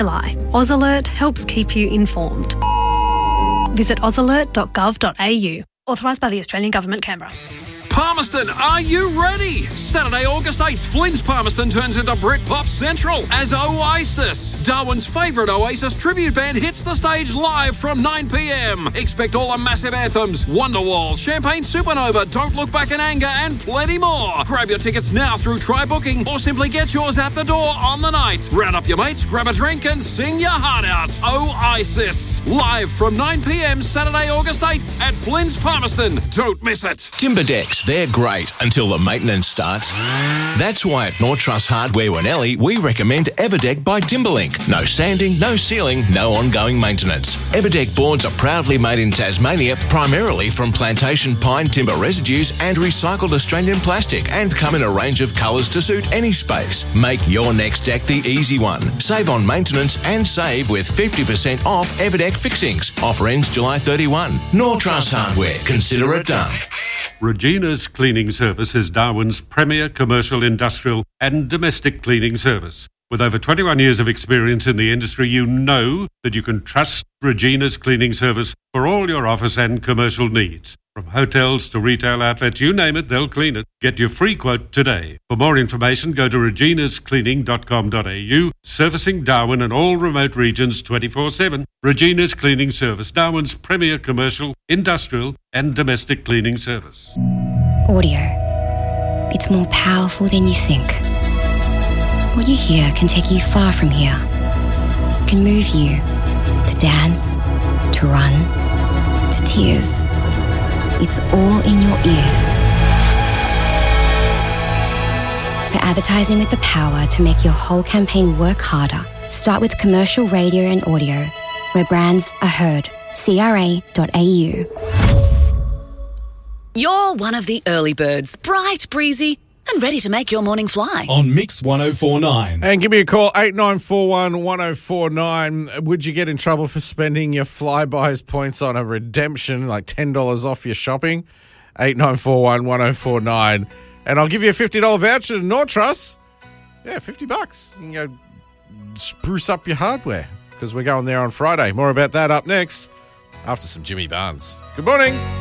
AusAlert helps keep you informed. Visit ausalert.gov.au. Authorised by the Australian Government, Canberra. Palmerston, are you ready? Saturday, August 8th, Flynn's Palmerston turns into Britpop Central as Oasis. Darwin's favourite Oasis tribute band hits the stage live from 9 p.m. Expect all the massive anthems, Wonderwall, Champagne Supernova, Don't Look Back in Anger, and plenty more. Grab your tickets now through Try Booking or simply get yours at the door on the night. Round up your mates, grab a drink and sing your heart out. Oasis, live from 9 p.m. Saturday, August 8th at Flynn's Palmerston. Don't miss it. Timber decks, they're great until the maintenance starts. That's why at North Truss Hardware Winnelli, we recommend Everdeck by Timberlink. No sanding, no sealing, no ongoing maintenance. Everdeck boards are proudly made in Tasmania, primarily from plantation pine timber residues and recycled Australian plastic, and come in a range of colours to suit any space. Make your next deck the easy one. Save on maintenance and save with 50% off Everdeck fixings. Offer ends July 31. North Truss Hardware. Consider it done. Regina's Cleaning Service is Darwin's premier commercial, industrial and domestic cleaning service. With over 21 years of experience in the industry, you know that you can trust Regina's Cleaning Service for all your office and commercial needs. From hotels to retail outlets, you name it, they'll clean it. Get your free quote today. For more information, go to reginascleaning.com.au, servicing Darwin and all remote regions 24/7. Regina's Cleaning Service, Darwin's premier commercial, industrial and domestic cleaning service. Audio. It's more powerful than you think. What you hear can take you far from here. It can move you to dance, to run, to tears. It's all in your ears. For advertising with the power to make your whole campaign work harder, start with commercial radio and audio, where brands are heard. CRA.au. You're one of the early birds, bright, breezy, and ready to make your morning fly. On Mix 104.9. And give me a call, 8941 1049. Would you get in trouble for spending your Flybuys points on a redemption, like $10 off your shopping? 8941 1049. And I'll give you a $50 voucher to North Truss. Yeah, $50. You can go spruce up your hardware because we're going there on Friday. More about that up next after some Jimmy Barnes. Good morning.